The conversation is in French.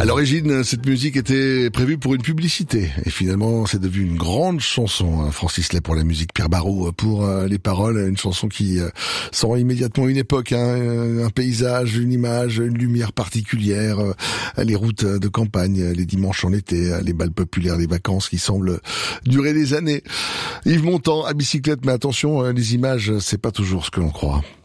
À l'origine, cette musique était prévue pour une publicité. Et finalement, c'est devenu une grande chanson. Francis Lay pour la musique, Pierre Barraud pour les paroles. Une chanson qui sent immédiatement une époque, un paysage, une image, une lumière particulière. Les routes de campagne, les dimanches en été, les bals populaires, les vacances qui semblent durer des années. Yves Montand à bicyclette, mais attention, les images, c'est pas toujours ce que l'on croit.